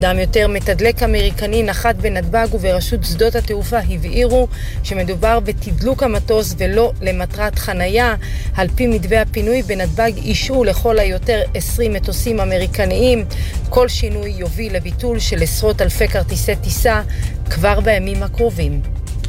דם יותר מתדלק אמריקני נחת בנתב"ג וברשות שדות התעופה הבהירו שמדובר בתדלוק המטוס ולא למטרת חנייה. על פי מתווה הפינוי בנתב"ג אישרו לכל היותר 20 מטוסים אמריקניים. כל שינוי יוביל לביטול של עשרות אלפי כרטיסי טיסה כבר בימים הקרובים.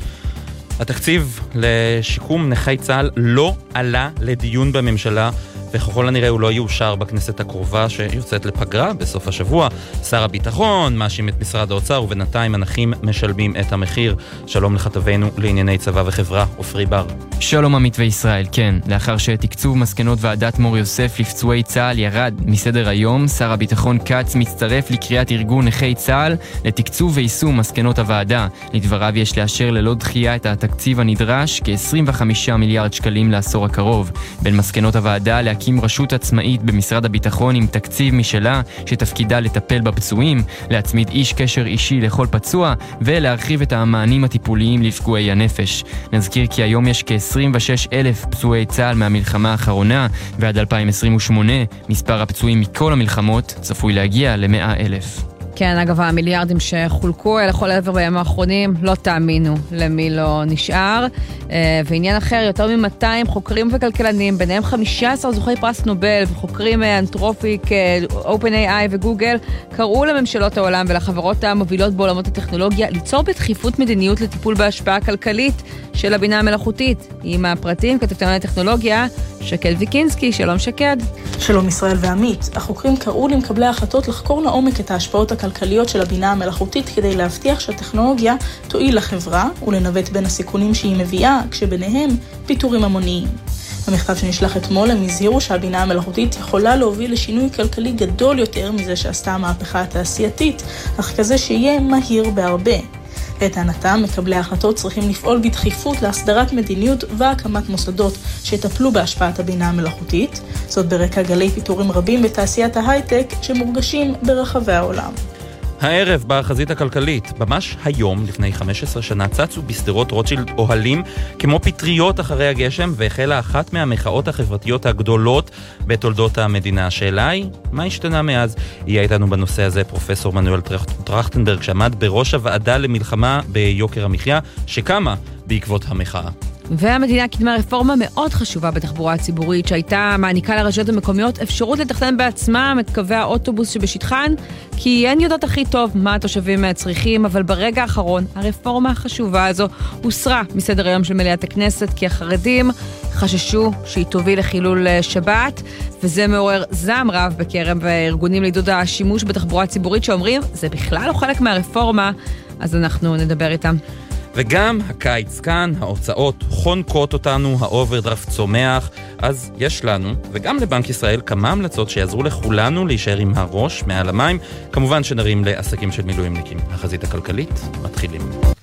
התקציב לשיקום נכי צה"ל לא עלה לדיון בממשלה, וככל הנראה הוא לא יאושר בכנסת הקרובה שיוצאת לפגרה בסוף השבוע. שר הביטחון מאשים את משרד האוצר, ובינתיים הנכים משלמים את המחיר. שלום לכתבנו לענייני צבא וחברה, עופרי בר. שלום עמית וישראל. כן, לאחר שתקצוב מסקנות ועדת מור יוסף לפצועי צה"ל ירד מסדר היום, שר הביטחון קץ מצטרף לקריאת ארגון נכי צה"ל לתקצוב ויישום מסקנות הוועדה. לדבריו יש לאשר ללא דחייה את התקציב הנדרש, כ-25 מיליארד שקלים לעשור הקרוב. בין מסקנות הוועדה להקים רשות עצמאית במשרד הביטחון עם תקציב משלה שתפקידה לטפל בפצועים, להצמיד איש קשר אישי לכל פצוע ולהרחיב את המענים הטיפוליים לפגועי הנפש. נזכיר כי היום יש כ-26,000 פצועי צה"ל מהמלחמה האחרונה, ועד 2028 מספר הפצועים מכל המלחמות צפוי להגיע ל100,000. כן, אגב, המיליארדים שחולקו לכל עבר בימים האחרונים, לא תאמינו למי לא נשאר. ועניין אחר, יותר מ-200 חוקרים וכלכלנים, ביניהם 15 זוכי פרס נובל וחוקרים אנתרופיק, OpenAI וגוגל, קראו לממשלות העולם ולחברות המובילות בעולמות הטכנולוגיה ליצור בדחיפות מדיניות לטיפול בהשפעה הכלכלית של הבינה המלאכותית. עם הפרטים כתבתנו לטכנולוגיה, שקד ויקינסקי. שלום שקד. שלום ישראל ועמית. החוקרים קראו למקבלי ההחלטות לחקור לעומק את ההשפעות הכלכליות של הבינה המלאכותית כדי להבטיח שהטכנולוגיה תועיל לחברה ולנווט בין הסיכונים שהיא מביאה, כשביניהם פיטורים המוניים. במכתב שנשלח אתמול הם הזהירו שהבינה המלאכותית יכולה להוביל לשינוי כלכלי גדול יותר מזה שעשתה המהפכה התעשייתית, אך כזה שיהיה מהיר בהרבה. לטענתם, מקבלי ההחלטות צריכים לפעול בדחיפות להסדרת מדיניות והקמת מוסדות שיטפלו בהשפעת הבינה המלאכותית, זאת ברקע גלי פיטורים רבים בתעשיית ההייטק שמורגשים ברחבי העולם. הערב בחזית הכלכלית, ממש היום לפני 15 שנה צצו בסדרות רוטשילד אוהלים כמו פטריות אחרי הגשם, והחלה אחת מהמחאות החברתיות הגדולות בתולדות המדינה. השאלה היא, מה השתנה מאז? יהיה איתנו בנושא הזה פרופסור מנואל טרכטנברג, שעמד בראש הוועדה למלחמה ביוקר המחיה, שקמה בעקבות המחאה. והמדינה קידמה רפורמה מאוד חשובה בתחבורה הציבורית, שהייתה מעניקה לרשויות המקומיות אפשרות לתכנן בעצמם את קווי האוטובוס שבשטחן, כי הן יודעות הכי טוב מה התושבים צריכים, אבל ברגע האחרון הרפורמה החשובה הזו הוסרה מסדר היום של מליאת הכנסת, כי החרדים חששו שהיא תוביל לחילול שבת, וזה מעורר זעם רב בקרב ארגונים לעידוד השימוש בתחבורה הציבורית, שאומרים זה בכלל לא חלק מהרפורמה, אז אנחנו נדבר איתם. וגם הקיץ כאן, ההוצאות חונקות אותנו, האוברדרפט צומח, אז יש לנו, וגם לבנק ישראל, כמה המלצות שיעזרו לכולנו להישאר עם הראש מעל המים, כמובן שנרים לעסקים של מילואימניקים. החזית הכלכלית, מתחילים.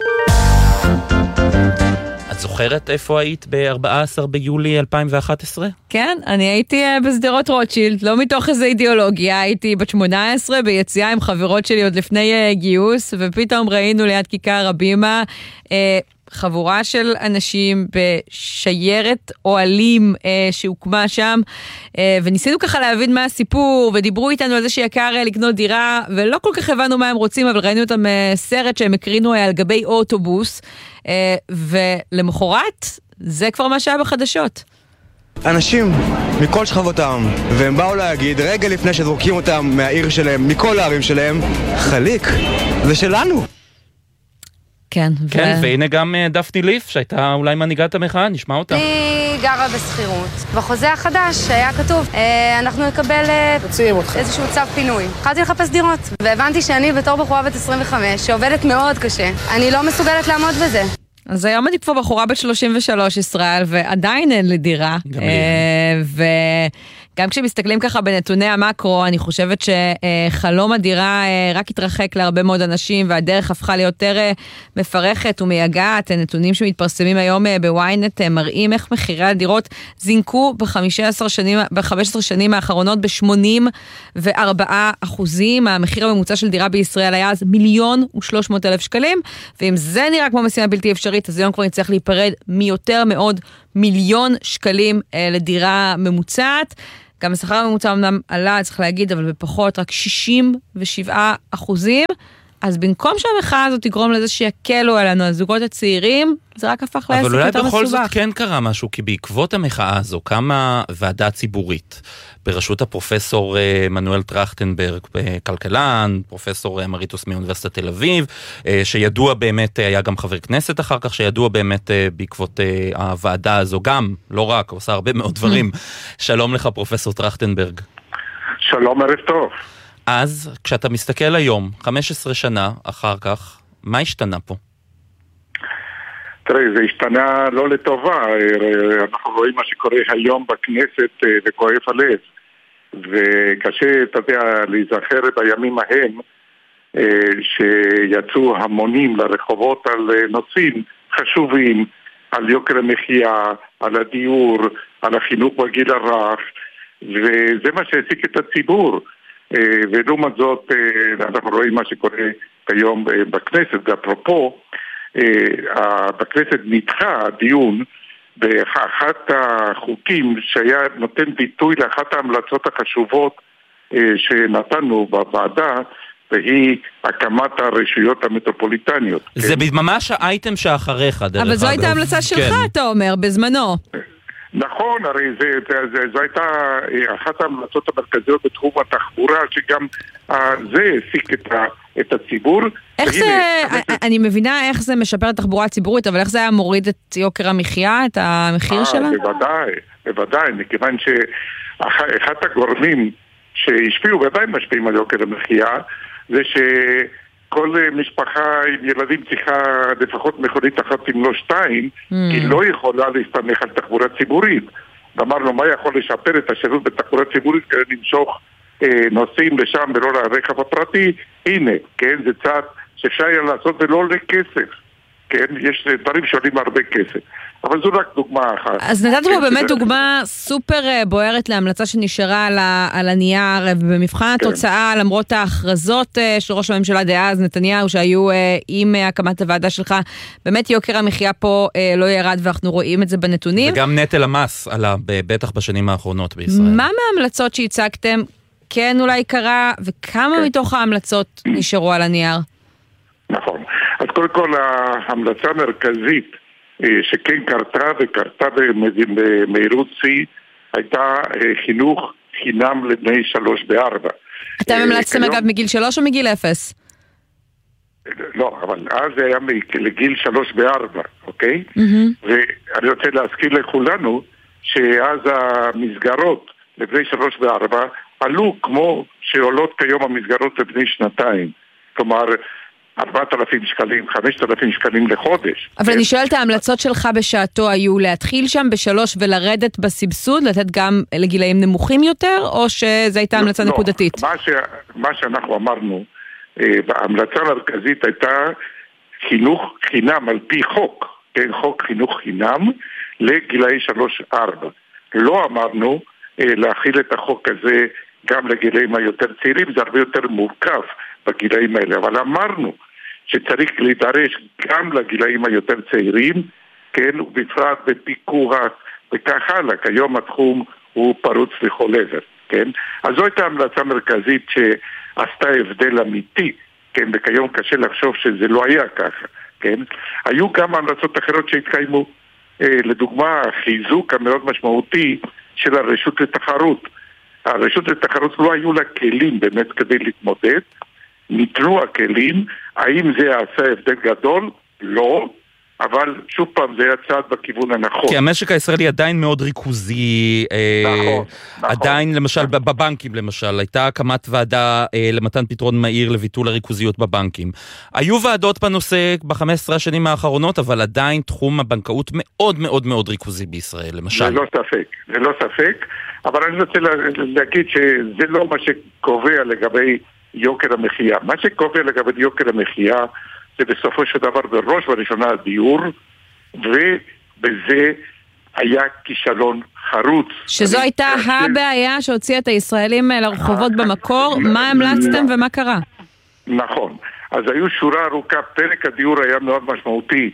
את זוכרת איפה היית ב-14 ביולי 2011? כן, אני הייתי בסדרות רוטשילד, לא מתוך איזו אידיאולוגיה, הייתי בת 18 ביציאה עם חברות שלי עוד לפני גיוס, ופתאום ראינו ליד כיכר הבימה חבורה של אנשים בשיירת אוהלים שהוקמה שם, וניסינו ככה להבין מה הסיפור, ודיברו איתנו על זה שיקר לקנות דירה, ולא כל כך הבנו מה הם רוצים, אבל ראינו אותם סרט שהם הקרינו על גבי אוטובוס, ולמחרת זה כבר מה שהיה בחדשות. אנשים מכל שכבות העם, והם באו להגיד רגע לפני שזורקים אותם מהעיר שלהם, מכל הערים שלהם, חליק, זה שלנו. כן, והנה גם דפני ליף, שהייתה אולי מנהיגת המחאה, נשמע אותה. אני גרה בסחירות. בחוזה החדש היה כתוב, אנחנו נקבל איזשהו צו פינוי. התחלתי לחפש דירות, והבנתי שאני בתור בחורה בת 25, שעובדת מאוד קשה. אני לא מסוגלת לעמוד בזה. אז היום אני כבר בחורה בת 33 ישראל, ועדיין אין לי דירה. גם כשמסתכלים ככה בנתוני המקרו, אני חושבת שחלום הדירה רק התרחק להרבה מאוד אנשים, והדרך הפכה להיות יותר מפרכת ומייגעת. נתונים שמתפרסמים היום בוויינט מראים איך מחירי הדירות זינקו ב-15 שנים האחרונות ב-84%. המחיר הממוצע של דירה בישראל היה אז 1,300,000 שקלים, ואם זה נראה כמו משימה בלתי אפשרית, אז היום כבר נצטרך להיפרד מיותר מאוד 1,000,000 שקלים לדירה ממוצעת. גם השכר הממוצע אמנם עלה, צריך להגיד, אבל בפחות, רק 67%. אז במקום שהמחאה הזאת תגרום לזה שיקלו עלינו, הזוגות הצעירים, זה רק הפך לעסק יותר מסובך. אבל אולי בכל זאת כן קרה משהו, כי בעקבות המחאה הזו קמה ועדה ציבורית, בראשות הפרופסור מנואל טרכטנברג, כלכלן, פרופסור אמריטוס מאוניברסיטת תל אביב, שידוע באמת, היה גם חבר כנסת אחר כך, שידוע באמת בעקבות הוועדה הזו גם, לא רק, עושה הרבה מאוד דברים. שלום לך פרופסור טרכטנברג. שלום, ערב טוב. אז, כשאתה מסתכל היום, 15 שנה אחר כך, מה השתנה פה? תראה, זה השתנה לא לטובה. אנחנו רואים מה שקורה היום בכנסת וכואב הלב. וקשה, אתה יודע, להיזכר בימים ההם שיצאו המונים לרחובות על נושאים חשובים, על יוקר המחיה, על הדיור, על החינוך בגיל הרך, וזה מה שהעסיק את הציבור. ולעומת זאת אנחנו רואים מה שקורה היום בכנסת. ואפרופו, בכנסת נדחה הדיון באחת החוקים שהיה נותן ביטוי לאחת ההמלצות החשובות שנתנו בוועדה, והיא הקמת הרשויות המטרופוליטניות. זה ממש האייטם שאחריך, דרך אגב. אבל זו הייתה המלצה שלך, אתה אומר, בזמנו. נכון, הרי זו הייתה אחת ההמלצות המרכזיות בתחום התחבורה, שגם זה העסיק את הציבור. איך זה, אני מבינה איך זה משפר את התחבורה הציבורית, אבל איך זה היה מוריד את יוקר המחיה, את המחיר שלה? בוודאי, מכיוון שאחד הגורמים שהשפיעו ועדיין משפיעים על יוקר המחיה, זה כל משפחה עם ילדים צריכה לפחות מכונית אחת אם לא שתיים, כי לא יכולה להסתמך על תחבורה ציבורית. ואמרנו, מה יכול לשפר את השירות בתחבורה ציבורית כדי למשוך נוסעים לשם ולא לרכב הפרטי? הנה, כן, זה צעד שאפשר היה לעשות ולא עולה כסף. כן, יש דברים שעולים הרבה כסף. אבל זו רק דוגמה אחת. אז נתת פה באמת דוגמה סופר בוערת להמלצה שנשארה על הנייר, ובמבחן התוצאה, למרות ההכרזות של ראש הממשלה דאז, נתניהו, שהיו עם הקמת הוועדה שלך, באמת יוקר המחיה פה לא ירד, ואנחנו רואים את זה בנתונים. וגם נטל המס עלה, בטח בשנים האחרונות בישראל. מה מההמלצות שהצגתם כן אולי קרה, וכמה מתוך ההמלצות נשארו על הנייר? נכון. אז קודם כל ההמלצה המרכזית שכן קרתה במהירות שיא הייתה חינוך חינם לבני 3 ו-4. אתם המלצתם אגב מגיל 3 או מגיל 0? לא, אבל אז זה היה לגיל 3 ו-4, אוקיי? ואני רוצה להזכיר לכולנו שאז המסגרות לבני 3 ו-4 עלו כמו שעולות כיום המסגרות לבני 2. כלומר 4,000 שקלים, 5,000 שקלים לחודש. אבל אני שואלת, ההמלצות שלך בשעתו היו להתחיל שם ב3 ולרדת בסבסוד, לתת גם לגילאים נמוכים יותר, או שזו הייתה המלצה נקודתית? מה שאנחנו אמרנו, ההמלצה המרכזית הייתה חינוך חינם על פי חוק, כן, חוק חינוך חינם לגילאי 3-4. לא אמרנו להכיל את החוק הזה גם לגילאים היותר צעירים, זה הרבה יותר מורכב בגילאים האלה, אבל אמרנו שצריך להידרש גם לגילאים היותר צעירים, כן, ובפרט בפיקוח וכך הלאה. כיום התחום הוא פרוץ לכל עבר, כן. אז זו הייתה המלצה מרכזית שעשתה הבדל אמיתי, כן, וכיום קשה לחשוב שזה לא היה ככה, כן. היו גם המלצות אחרות שהתקיימו, לדוגמה, חיזוק המאוד משמעותי של הרשות לתחרות. הרשות לתחרות לא היו לה כלים באמת כדי להתמודד, ניתנו הכלים. האם זה יעשה הבדל גדול? לא, אבל שוב פעם זה היה צעד בכיוון הנכון. כי המשק הישראלי עדיין מאוד ריכוזי, נכון. עדיין למשל בבנקים למשל, הייתה הקמת ועדה למתן פתרון מהיר לביטול הריכוזיות בבנקים. היו ועדות בנושא ב-15 השנים האחרונות, אבל עדיין תחום הבנקאות מאוד מאוד מאוד ריכוזי בישראל, למשל. זה לא ספק, אבל אני רוצה להגיד שזה לא מה שקובע לגבי יוקר המחיה. מה שקובע לגבי יוקר המחיה זה בסופו של דבר בראש ובראשונה הדיור, ובזה היה כישלון חרוץ. שזו הייתה הבעיה שהוציאה את הישראלים לרחובות במקור. מה המלצתם ומה קרה? נכון. אז היו שורה ארוכה, פרק הדיור היה מאוד משמעותי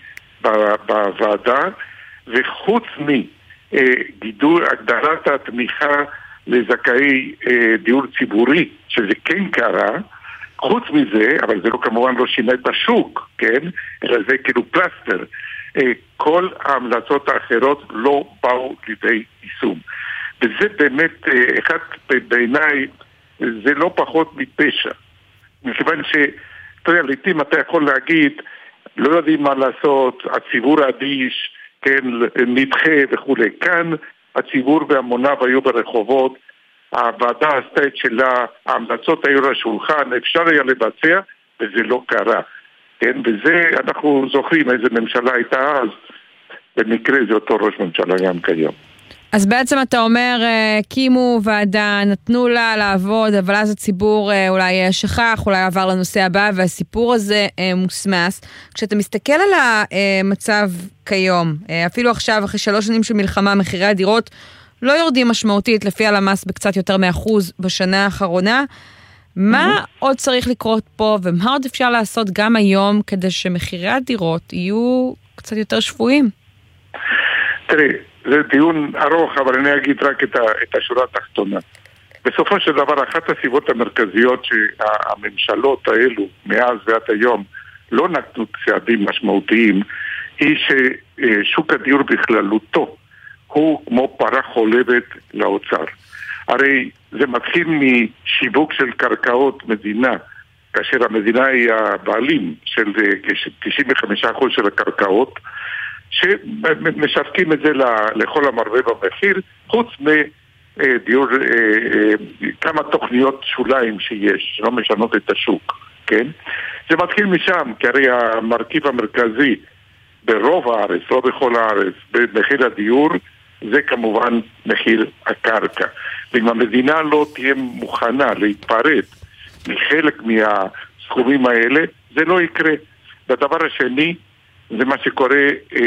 בוועדה, וחוץ מגידול, הגדלת התמיכה לזכאי דיור ציבורי, שזה כן קרה. חוץ מזה, אבל זה לא כמובן לא שינה את השוק, כן? אלא זה כאילו פלסטר. כל ההמלצות האחרות לא באו לידי יישום. וזה באמת, אחד בעיניי, זה לא פחות מפשע. מכיוון אתה יודע, לעתים אתה יכול להגיד, לא יודעים מה לעשות, הציבור האדיש, כן, נדחה וכו'. כאן הציבור והמוניו היו ברחובות, הוועדה עשתה את שלה, ההמלצות היו לשולחן, אפשר היה לבצע, וזה לא קרה. כן, וזה אנחנו זוכרים איזה ממשלה הייתה אז, במקרה זה אותו ראש ממשלה גם כיום. אז בעצם אתה אומר, הקימו ועדה, נתנו לה לעבוד, אבל אז הציבור אולי שכח, אולי עבר לנושא הבא, והסיפור הזה מוסמס. כשאתה מסתכל על המצב כיום, אפילו עכשיו, אחרי 3 שנים של מלחמה, מחירי הדירות לא יורדים משמעותית, לפי הלמ"ס בקצת יותר מ1% בשנה האחרונה. מה עוד צריך לקרות פה, ומה עוד אפשר לעשות גם היום, כדי שמחירי הדירות יהיו קצת יותר שפויים? תראי, זה דיון ארוך, אבל אני אגיד רק את השורה התחתונה. בסופו של דבר, אחת הסיבות המרכזיות שהממשלות האלו, מאז ועד היום, לא נקטו צעדים משמעותיים, היא ששוק הדיור בכללותו הוא כמו פרה חולבת לאוצר. הרי זה מתחיל משיווק של קרקעות מדינה, כאשר המדינה היא הבעלים של 95% של הקרקעות, שמשווקים את זה לכל המרבה במחיר, חוץ מדיור, כמה תוכניות שוליים שיש, שלא משנות את השוק, כן? זה מתחיל משם, כי הרי המרכיב המרכזי ברוב הארץ, לא בכל הארץ, במחיר הדיור, זה כמובן מחיר הקרקע. ואם המדינה לא תהיה מוכנה להתפרד מחלק מהסכומים האלה, זה לא יקרה. והדבר השני, זה מה שקורה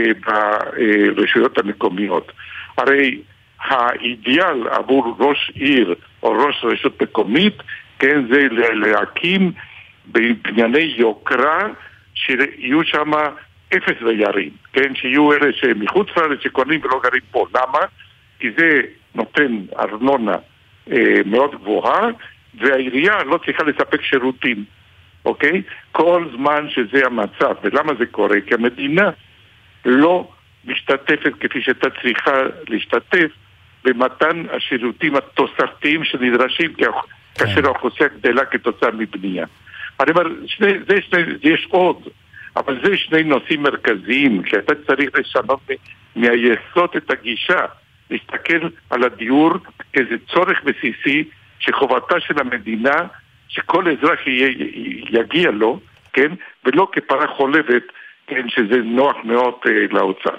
ברשויות המקומיות. הרי האידיאל עבור ראש עיר או ראש רשות מקומית, כן, זה להקים בבנייני יוקרה שיהיו שם 0 דיירים, כן, שיהיו אלה שמחוץ לארץ שקונים ולא גרים פה. למה? כי זה נותן ארנונה מאוד גבוהה, והעירייה לא צריכה לספק שירותים. אוקיי? כל זמן שזה המצב. ולמה זה קורה? כי המדינה לא משתתפת כפי שאתה צריכה להשתתף במתן השירותים התוספתיים שנדרשים כאשר האוכלוסייה גדלה כתוצאה מבנייה. אני אומר, יש עוד, אבל זה 2 נושאים מרכזיים, שאתה צריך לשנות מהיסוד את הגישה, להסתכל על הדיור כאיזה צורך בסיסי שחובתה של המדינה שכל אזרח יגיע לו, כן? ולא כפרה חולבת, כן? שזה נוח מאוד לאוצר.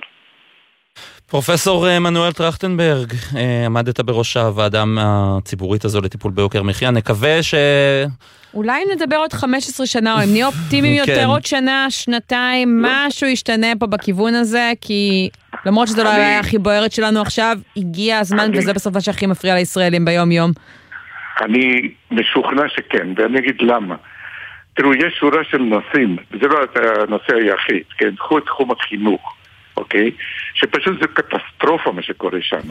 פרופסור מנואל טרכטנברג, עמדת בראש הוועדה הציבורית הזו לטיפול ביוקר מחיה. נקווה אולי נדבר עוד 15 שנה, או אם נהיה אופטימיים יותר, עוד שנה, שנתיים, משהו ישתנה פה בכיוון הזה, כי למרות שזה לא היה הכי בוערת שלנו עכשיו, הגיע הזמן, וזה בסופו שהכי מפריע לישראלים ביום יום. אני משוכנע שכן, ואני אגיד למה. תראו, יש שורה של נושאים, וזה לא הנושא היחיד, כן? קחו את תחום החינוך, אוקיי? שפשוט זה קטסטרופה מה שקורה שם.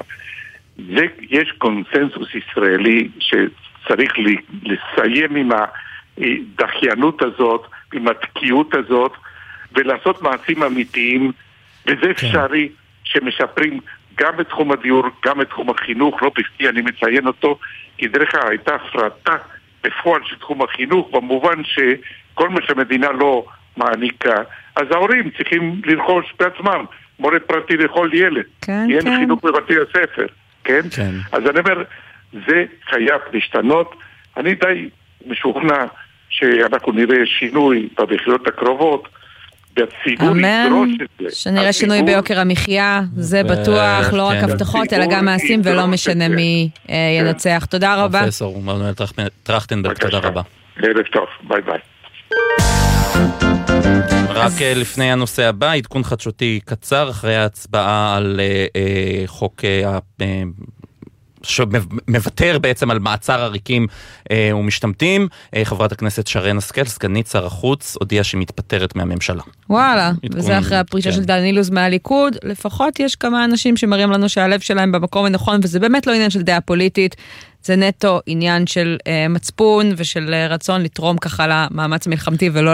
יש קונסנזוס ישראלי שצריך לסיים עם הדחיינות הזאת, עם התקיעות הזאת, ולעשות מעשים אמיתיים, וזה אפשרי שמשפרים גם בתחום הדיור, גם בתחום החינוך, לא בפתיע, אני מציין אותו, כי דרך הייתה הפרטה בפועל של תחום החינוך, במובן שכל מה שהמדינה לא מעניקה, אז ההורים צריכים לרכוש בעצמם מורה פרטי לכל ילד. כן, כי אין חינוך בבתי הספר, כן? אז אני אומר, זה חייב להשתנות. אני די משוכנע שאנחנו נראה שינוי בבחירות הקרובות, אמן, שנראה שינוי ביוקר המחיה, זה בטוח, לא רק הבטחות, אלא גם מעשים, ולא משנה מי ינצח. תודה רבה. פרופסור מנואל טרכטנברג, תודה רבה. ערב טוב, ביי ביי. רק לפני הנושא הבא, עדכון חדשותי קצר, אחרי ההצבעה על חוק שמוותר בעצם על מעצר עריקים ומשתמטים. חברת הכנסת שרן השכל, סגנית שר החוץ, הודיעה שהיא מתפטרת מהממשלה. וואלה, וזה אחרי הפרישה של דן אילוז מהליכוד. לפחות יש כמה אנשים שמראים לנו שהלב שלהם במקום הנכון, וזה באמת לא עניין של דעה פוליטית, זה נטו עניין של מצפון ושל רצון לתרום ככה למאמץ המלחמתי ולא